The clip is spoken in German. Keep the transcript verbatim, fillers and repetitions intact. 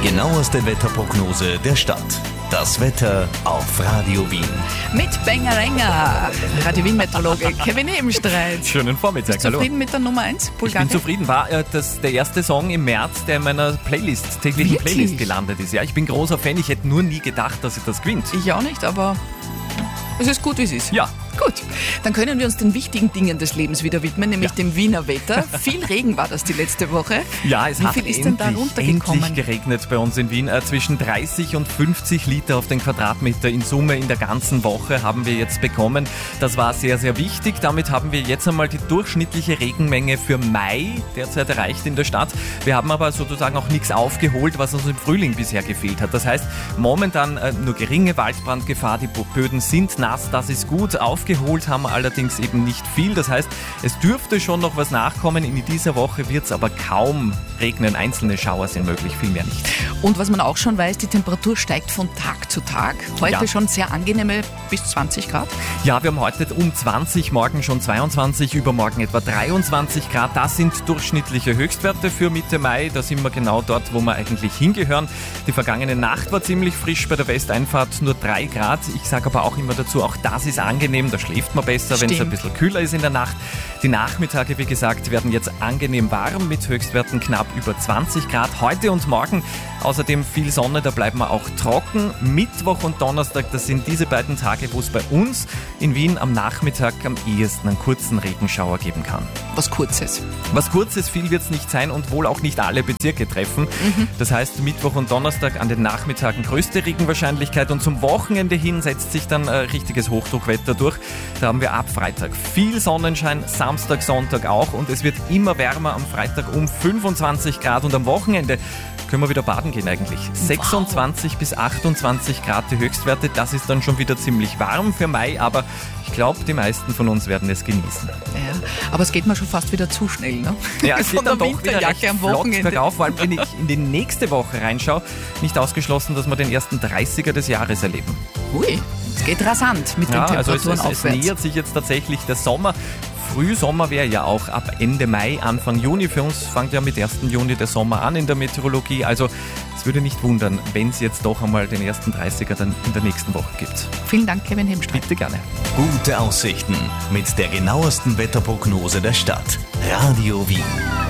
genaueste Wetterprognose der Stadt. Das Wetter auf Radio Wien. Mit Bengerenger, Radio Wien-Meteorologe Kevin Hebenstreit. Schönen Vormittag, Bist du zufrieden mit der Nummer eins? Ich bin zufrieden. War äh, das der erste Song im März, der in meiner Playlist, täglichen Wirklich? Playlist gelandet ist. Ja, ich bin großer Fan. Ich hätte nur nie gedacht, dass ich das gewinnt. Ich auch nicht, aber es ist gut, wie es ist. Ja. Gut, dann können wir uns den wichtigen Dingen des Lebens wieder widmen, nämlich Ja. dem Wiener Wetter. Viel Regen war das die letzte Woche. Ja, es Wie hat viel ist endlich, denn da runtergekommen? endlich geregnet bei uns in Wien. Äh, zwischen dreißig und fünfzig Liter auf den Quadratmeter in Summe in der ganzen Woche haben wir jetzt bekommen. Das war sehr, sehr wichtig. Damit haben wir jetzt einmal die durchschnittliche Regenmenge für Mai derzeit erreicht in der Stadt. Wir haben aber sozusagen auch nichts aufgeholt, was uns im Frühling bisher gefehlt hat. Das heißt, momentan äh, nur geringe Waldbrandgefahr. Die Böden sind nass, das ist gut. Aufgeholt haben wir allerdings eben nicht viel. Das heißt, es dürfte schon noch was nachkommen. In dieser Woche wird es aber kaum regnen. Einzelne Schauer sind möglich, viel mehr nicht. Und was man auch schon weiß, die Temperatur steigt von Tag zu Tag. Heute Ja. schon sehr angenehme bis zwanzig Grad. Ja, wir haben heute um zwanzig, morgen schon zweiundzwanzig, übermorgen etwa dreiundzwanzig Grad. Das sind durchschnittliche Höchstwerte für Mitte Mai. Da sind wir genau dort, wo wir eigentlich hingehören. Die vergangene Nacht war ziemlich frisch bei der Westeinfahrt, nur drei Grad. Ich sage aber auch immer dazu, auch das ist angenehm, da schläft man besser, wenn es ein Stimmt. bisschen kühler ist in der Nacht. Die Nachmittage, wie gesagt, werden jetzt angenehm warm mit Höchstwerten knapp über zwanzig Grad. Heute und morgen außerdem viel Sonne, da bleiben wir auch trocken. Mittwoch und Donnerstag, das sind diese beiden Tage, wo es bei uns in Wien am Nachmittag am ehesten einen kurzen Regenschauer geben kann. Was Kurzes. Was Kurzes, viel wird es nicht sein und wohl auch nicht alle Bezirke treffen. Das heißt, Mittwoch und Donnerstag an den Nachmittagen größte Regenwahrscheinlichkeit und zum Wochenende hin setzt sich dann äh, richtiges Hochdruckwetter durch. Da haben wir ab Freitag viel Sonnenschein, Samstag, Sonntag auch und es wird immer wärmer am Freitag um fünfundzwanzig Grad und am Wochenende können wir wieder baden gehen eigentlich. sechsundzwanzig bis achtundzwanzig Grad die Höchstwerte, das ist dann schon wieder ziemlich warm für Mai, aber ich glaube, die meisten von uns werden es genießen. Ja, aber es geht mir schon fast wieder zu schnell, ne? Ja, es Von geht dann der doch wieder Winterjacke recht am flott Wochenende. bergauf, vor allem wenn ich in die nächste Woche reinschaue, nicht ausgeschlossen, dass wir den ersten dreißiger des Jahres erleben. Ui, es geht rasant mit Ja, den also es, Temperaturen es, es aufwärts. nähert sich jetzt tatsächlich der Sommer. Frühsommer wäre ja auch ab Ende Mai, Anfang Juni. Für uns fängt ja mit ersten Juni der Sommer an in der Meteorologie. Also es würde nicht wundern, wenn es jetzt doch einmal den ersten dreißiger dann in der nächsten Woche gibt. Vielen Dank, Kevin Hebenstreit. Bitte gerne. Gute Aussichten mit der genauesten Wetterprognose der Stadt. Radio Wien.